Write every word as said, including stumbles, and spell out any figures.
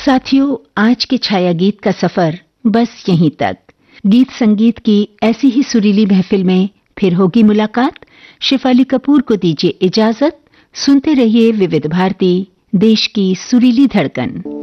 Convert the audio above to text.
साथियों, आज के छाया गीत का सफर बस यहीं तक। गीत संगीत की ऐसी ही सुरीली महफिल में फिर होगी मुलाकात। शेफाली कपूर को दीजिए इजाजत। सुनते रहिए विविध भारती, देश की सुरीली धड़कन।